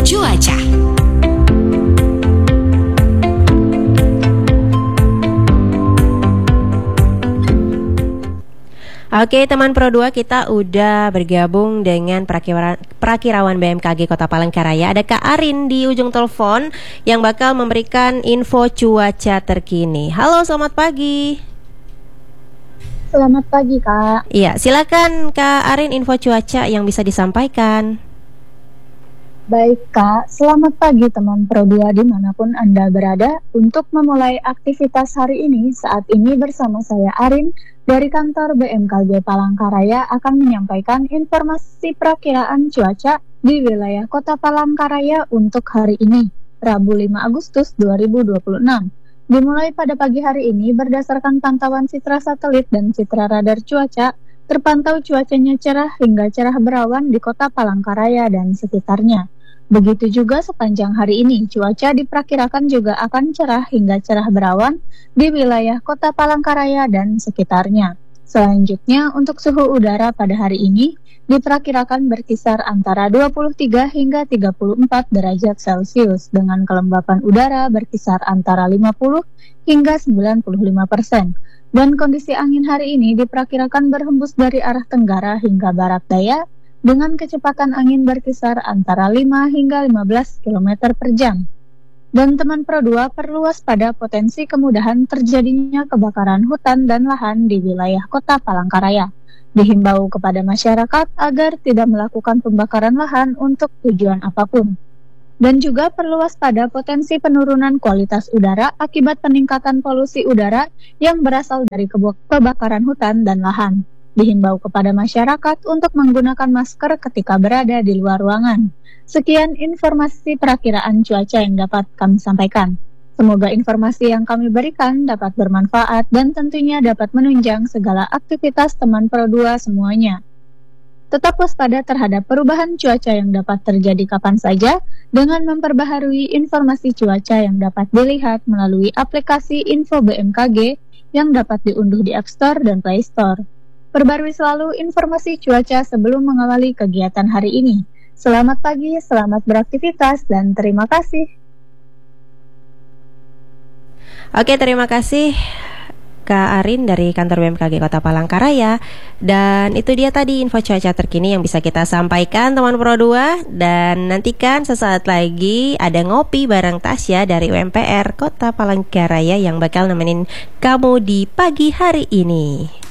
cuaca. Oke teman Pro 2, kita udah bergabung dengan Prakirawan BMKG Kota Palangkaraya. Ada Kak Arin di ujung telepon yang bakal memberikan info cuaca terkini. Halo, selamat pagi. Selamat pagi Kak. Iya, silakan Kak Arin, info cuaca yang bisa disampaikan. Baik Kak, selamat pagi teman Pro 2 dimanapun Anda berada. Untuk memulai aktivitas hari ini, saat ini bersama saya Arin dari kantor BMKG Palangkaraya akan menyampaikan informasi perakiraan cuaca di wilayah Kota Palangkaraya untuk hari ini, Rabu 5 Agustus 2026. Dimulai pada pagi hari ini berdasarkan pantauan citra satelit dan citra radar cuaca, terpantau cuacanya cerah hingga cerah berawan di Kota Palangkaraya dan sekitarnya. Begitu juga sepanjang hari ini, cuaca diperkirakan juga akan cerah hingga cerah berawan di wilayah Kota Palangkaraya dan sekitarnya. Selanjutnya, untuk suhu udara pada hari ini diperkirakan berkisar antara 23 hingga 34 derajat Celcius dengan kelembapan udara berkisar antara 50 hingga 95%. Dan kondisi angin hari ini diperkirakan berhembus dari arah tenggara hingga barat daya dengan kecepatan angin berkisar antara 5 hingga 15 km per jam. Dan teman Pro 2 perlu waspada potensi kemudahan terjadinya kebakaran hutan dan lahan di wilayah Kota Palangkaraya. Dihimbau kepada masyarakat agar tidak melakukan pembakaran lahan untuk tujuan apapun. Dan juga perlu waspada potensi penurunan kualitas udara akibat peningkatan polusi udara yang berasal dari kebakaran hutan dan lahan. Dihimbau kepada masyarakat untuk menggunakan masker ketika berada di luar ruangan. Sekian informasi perakiraan cuaca yang dapat kami sampaikan. Semoga informasi yang kami berikan dapat bermanfaat dan tentunya dapat menunjang segala aktivitas teman Pro 2 semuanya. Tetap waspada terhadap perubahan cuaca yang dapat terjadi kapan saja dengan memperbaharui informasi cuaca yang dapat dilihat melalui aplikasi Info BMKG yang dapat diunduh di App Store dan Play Store. Perbarui selalu informasi cuaca sebelum mengawali kegiatan hari ini. Selamat pagi, selamat beraktivitas, dan terima kasih. Oke, terima kasih Kak Arin dari kantor BMKG Kota Palangkaraya. Dan itu dia tadi info cuaca terkini yang bisa kita sampaikan teman Pro 2. Dan nantikan sesaat lagi ada ngopi bareng Tasya dari UMPR Kota Palangkaraya yang bakal nemenin kamu di pagi hari ini.